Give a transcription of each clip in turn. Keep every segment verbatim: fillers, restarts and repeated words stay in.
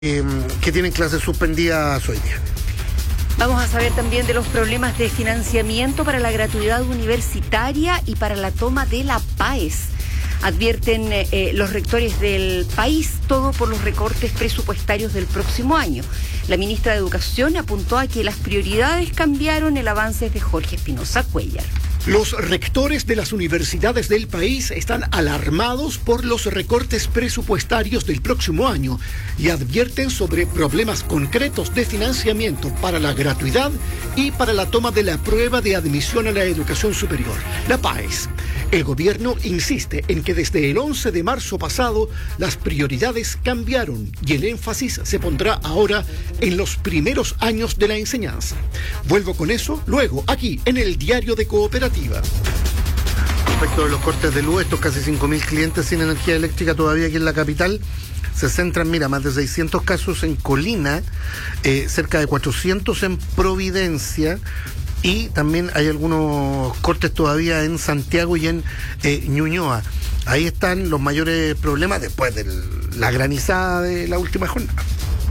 Eh, que tienen clases suspendidas hoy día. Vamos a saber también de los problemas de financiamiento para la gratuidad universitaria y para la toma de la P A E S. Advierten eh, los rectores del país, todo por los recortes presupuestarios del próximo año. La ministra de Educación apuntó a que las prioridades cambiaron. El avance es de Jorge Espinosa Cuellar. Los rectores de las universidades del país están alarmados por los recortes presupuestarios del próximo año y advierten sobre problemas concretos de financiamiento para la gratuidad y para la toma de la prueba de admisión a la educación superior, la P A E S. El gobierno insiste en que desde el once de marzo pasado las prioridades cambiaron y el énfasis se pondrá ahora en los primeros años de la enseñanza. Vuelvo con eso luego aquí en el Diario de Cooperativa. Respecto de los cortes de luz, estos casi cinco mil clientes sin energía eléctrica todavía aquí en la capital se centran, mira, más de seiscientos casos en Colina, eh, cerca de cuatrocientos en Providencia, y también hay algunos cortes todavía en Santiago y en eh, Ñuñoa. Ahí están los mayores problemas después de la granizada de la última jornada.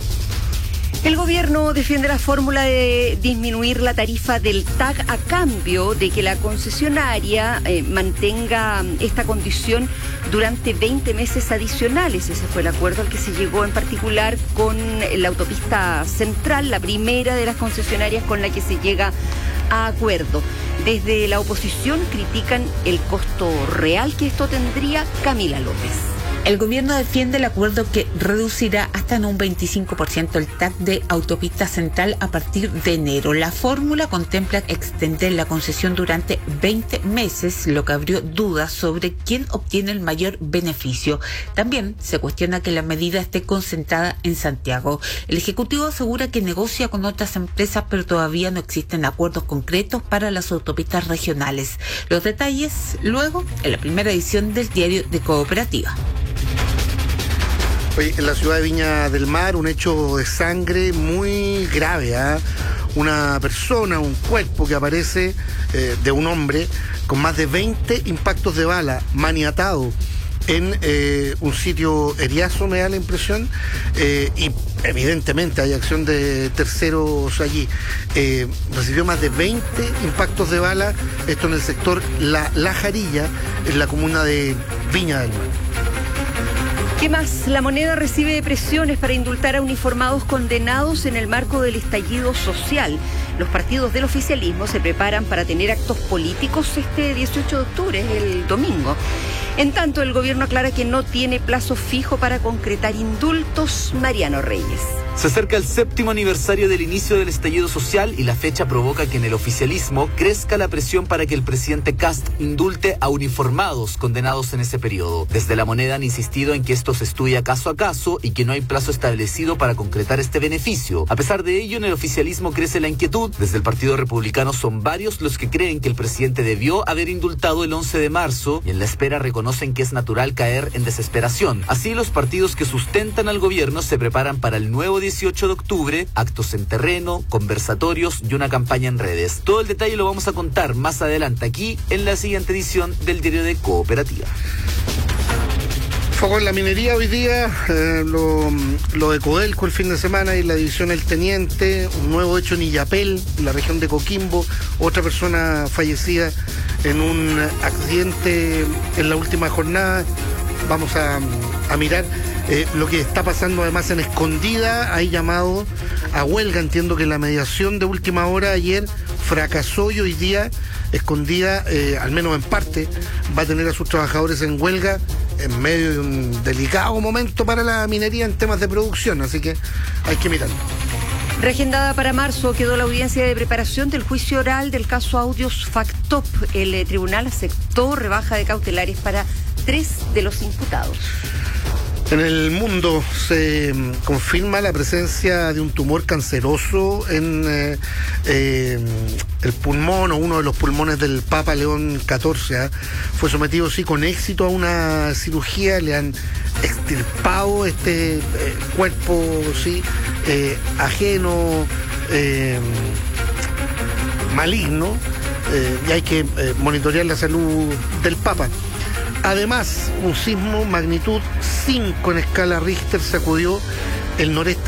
El gobierno defiende la fórmula de disminuir la tarifa del T A C a cambio de que la concesionaria eh, mantenga esta condición durante veinte meses adicionales. Ese fue el acuerdo al que se llegó en particular con la autopista central, la primera de las concesionarias con la que se llega a acuerdo. Desde la oposición critican el costo real que esto tendría. Camila López. El gobierno defiende el acuerdo que reducirá hasta en un veinticinco por ciento el T A C de Autopista Central a partir de enero. La fórmula contempla extender la concesión durante veinte meses, lo que abrió dudas sobre quién obtiene el mayor beneficio. También se cuestiona que la medida esté concentrada en Santiago. El Ejecutivo asegura que negocia con otras empresas, pero todavía no existen acuerdos concretos para las autopistas regionales. Los detalles luego en la primera edición del Diario de Cooperativa. Oye, en la ciudad de Viña del Mar, un hecho de sangre muy grave, ¿eh? Una persona, un cuerpo que aparece eh, de un hombre con más de veinte impactos de bala, maniatado en eh, un sitio Eriazo, me da la impresión, eh, y evidentemente hay acción de terceros allí. Eh, recibió más de veinte impactos de bala, esto en el sector La Lajarilla, en la comuna de Viña del Mar. ¿Qué más? La Moneda recibe presiones para indultar a uniformados condenados en el marco del estallido social. Los partidos del oficialismo se preparan para tener actos políticos este dieciocho de octubre, el domingo. En tanto, el gobierno aclara que no tiene plazo fijo para concretar indultos. Mariano Reyes. Se acerca el séptimo aniversario del inicio del estallido social y la fecha provoca que en el oficialismo crezca la presión para que el presidente Kast indulte a uniformados condenados en ese periodo. Desde La Moneda han insistido en que esto se estudia caso a caso y que no hay plazo establecido para concretar este beneficio. A pesar de ello, en el oficialismo crece la inquietud. Desde el Partido Republicano son varios los que creen que el presidente debió haber indultado el once de marzo y en la espera reconocen que es natural caer en desesperación. Así, los partidos que sustentan al gobierno se preparan para el nuevo dieciocho de octubre, actos en terreno, conversatorios y una campaña en redes. Todo el detalle lo vamos a contar más adelante aquí en la siguiente edición del Diario de Cooperativa. Foco en la minería hoy día, eh, lo, lo de Codelco el fin de semana y la división El Teniente, un nuevo hecho en Illapel, en la región de Coquimbo, otra persona fallecida en un accidente en la última jornada. Vamos a, a mirar eh, lo que está pasando además en Escondida. Hay llamado a huelga, entiendo que la mediación de última hora ayer fracasó y hoy día Escondida, eh, al menos en parte, va a tener a sus trabajadores en huelga en medio de un delicado momento para la minería en temas de producción, así que hay que mirarlo. Reagendada para marzo quedó la audiencia de preparación del juicio oral del caso Audios Factop. El eh, tribunal aceptó rebaja de cautelares para tres de los imputados. En el mundo se confirma la presencia de un tumor canceroso en eh, eh, el pulmón o uno de los pulmones del Papa León catorce. ¿eh? Fue sometido, sí, con éxito a una cirugía, le han extirpado este eh, cuerpo, sí, eh, ajeno, eh, maligno, eh, y hay que eh, monitorear la salud del Papa. Además, un sismo magnitud cinco en escala Richter sacudió el noreste